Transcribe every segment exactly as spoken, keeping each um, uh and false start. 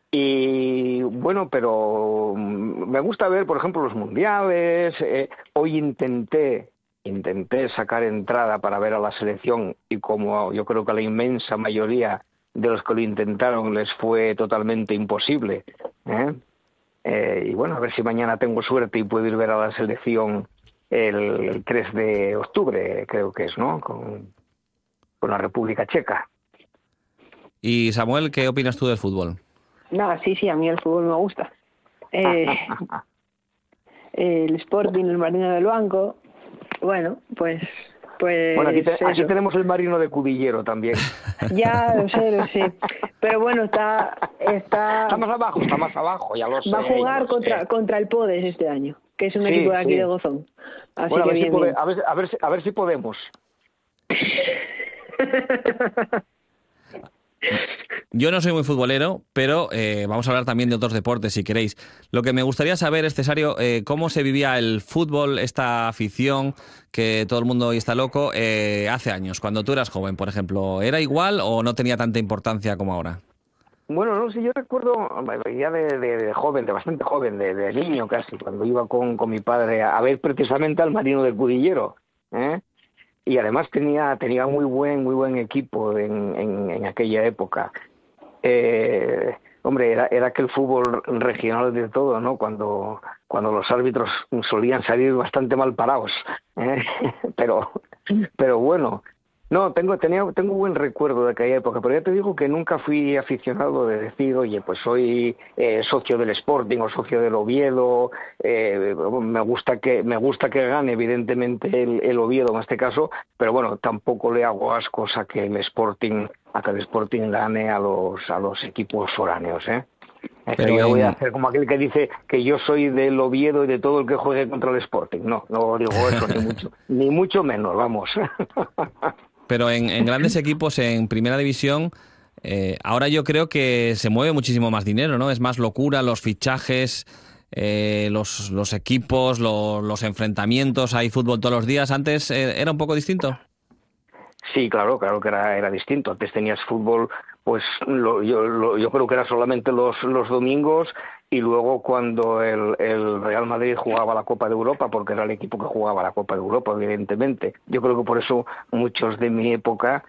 Y bueno, pero me gusta ver, por ejemplo, los mundiales. Eh, hoy intenté, intenté sacar entrada para ver a la selección y como yo creo que a la inmensa mayoría de los que lo intentaron les fue totalmente imposible. ¿eh? Eh, y bueno, a ver si mañana tengo suerte y puedo ir a ver a la selección el, el tres de octubre, creo que es, ¿no? Con, con la República Checa. Y Samuel, ¿qué opinas tú del fútbol? Nada, sí, sí, a mí el fútbol me gusta. Eh, el Sporting, el Marino del Banco, bueno, pues... pues bueno, aquí, te, aquí tenemos el Marino de Cudillero también. Ya, lo sé, lo sé. Pero bueno, está... Está, está más abajo, está más abajo, ya lo sé. Va a jugar lo contra, sé. contra el Podes este año, que es un sí, equipo de aquí sí. de Gozón. Así bueno, que a, ver bien, si pode, bien. a, ver, a, ver, a ver si podemos. Yo no soy muy futbolero, pero eh, vamos a hablar también de otros deportes, si queréis. Lo que me gustaría saber es, Cesario, eh, cómo se vivía el fútbol, esta afición, que todo el mundo hoy está loco, eh, hace años, cuando tú eras joven, por ejemplo. ¿Era igual o no tenía tanta importancia como ahora? Bueno, no sé, yo recuerdo ya de, de, de joven, de bastante joven, de, de niño casi, cuando iba con, con mi padre a ver precisamente al Marino del Cudillero, ¿eh? Y además tenía tenía muy buen muy buen equipo en, en, en aquella época. Eh, hombre, era, era aquel fútbol regional de todo, ¿no? Cuando, cuando los árbitros solían salir bastante mal parados, ¿eh? pero, pero bueno, no, tengo, tenía, tengo buen recuerdo de aquella época, pero ya te digo que nunca fui aficionado de decir, oye, pues soy eh, socio del Sporting o socio del Oviedo, eh, me gusta que me gusta que gane evidentemente el, el Oviedo en este caso, pero bueno, tampoco le hago ascos a que el Sporting a que el Sporting gane a los a los equipos foráneos, ¿eh? Pero yo en... voy a hacer como aquel que dice que yo soy del Oviedo y de todo el que juegue contra el Sporting. No, no digo eso, ni mucho, ni mucho menos, vamos. Pero en, en grandes equipos, en primera división, eh, ahora yo creo que se mueve muchísimo más dinero, ¿no? Es más locura, los fichajes, eh, los, los equipos, lo, los enfrentamientos, hay fútbol todos los días. ¿Antes eh, era un poco distinto? Sí, claro, claro que era, era distinto. Antes tenías fútbol, pues lo, yo, lo, yo creo que era solamente los, los domingos y luego cuando el, el Real Madrid jugaba la Copa de Europa, porque era el equipo que jugaba la Copa de Europa, evidentemente. Yo creo que por eso muchos de mi época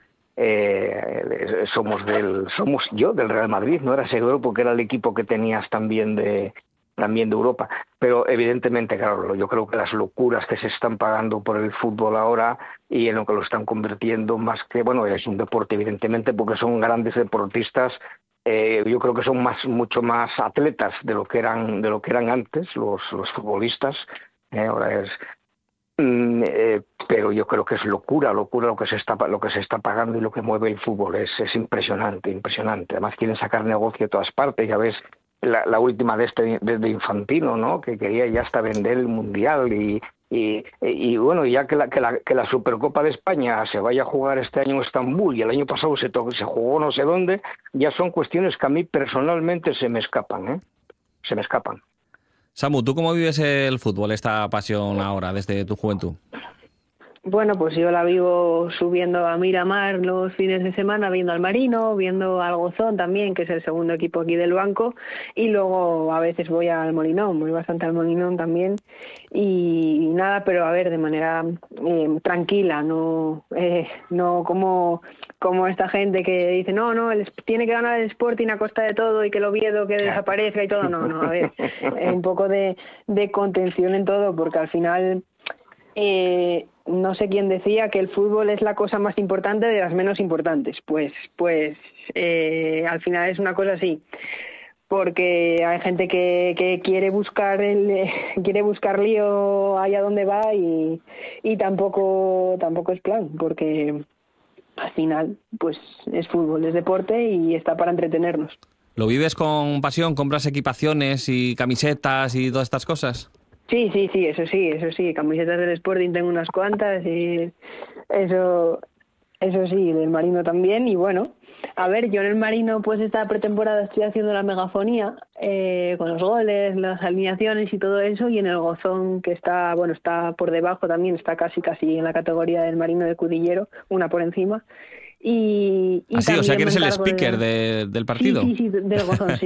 eh, somos del somos yo del Real Madrid, no era seguro porque era el equipo que tenías también de también de Europa, pero evidentemente, claro, yo creo que las locuras que se están pagando por el fútbol ahora y en lo que lo están convirtiendo más que, bueno, es un deporte evidentemente porque son grandes deportistas, eh, yo creo que son más mucho más atletas de lo que eran de lo que eran antes los los futbolistas, eh, ahora es mm, eh, pero yo creo que es locura, locura lo que se está lo que se está pagando y lo que mueve el fútbol es es impresionante, impresionante. Además quieren sacar negocio de todas partes, ya ves. La, la última de este de, de Infantino, ¿no? Que quería ya hasta vender el mundial y y, y bueno, ya que la, que la que la Supercopa de España se vaya a jugar este año en Estambul y el año pasado se to, se jugó no sé dónde, ya son cuestiones que a mí personalmente se me escapan, ¿eh? Se me escapan. Samu, ¿tú cómo vives el fútbol, esta pasión ahora, desde tu juventud? Bueno, pues yo la vivo subiendo a Miramar los fines de semana, viendo al Marino, viendo al Gozón también, que es el segundo equipo aquí del banco, y luego a veces voy al Molinón, voy bastante al Molinón también, y nada, pero a ver, de manera eh, tranquila, no eh, no como como esta gente que dice, no, no, el, tiene que ganar el Sporting a costa de todo y que el Oviedo que desaparezca y todo, no, no, a ver, eh, un poco de, de contención en todo, porque al final... Eh, no sé quién decía que el fútbol es la cosa más importante de las menos importantes. Pues, pues eh, al final es una cosa así, porque hay gente que, que quiere buscar el quiere buscar lío allá donde va y, y tampoco tampoco es plan, porque al final pues es fútbol, es deporte y está para entretenernos. ¿Lo vives con pasión? ¿Compras equipaciones y camisetas y todas estas cosas? Sí, sí, sí, eso sí, eso sí, camisetas del Sporting tengo unas cuantas y eso, eso sí, del Marino también. Y bueno, a ver, yo en el Marino pues esta pretemporada estoy haciendo la megafonía eh, con los goles, las alineaciones y todo eso, y en el Gozón que está, bueno, está por debajo también, está casi casi en la categoría del Marino de Cudillero, una por encima. Y, y ¿Ah, sí? O sea que eres el speaker de, del partido. Sí, sí, sí, del Gozón, sí.